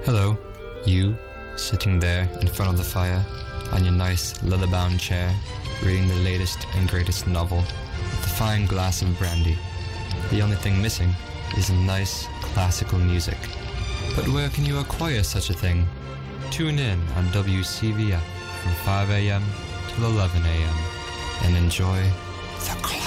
Hello, you, sitting there in front of the fire on your nice leather-bound chair, reading the latest and greatest novel with a fine glass of brandy. The only thing missing is nice classical music. But where can you acquire such a thing? Tune in on WCVF from 5 a.m. till 11 a.m. and enjoy the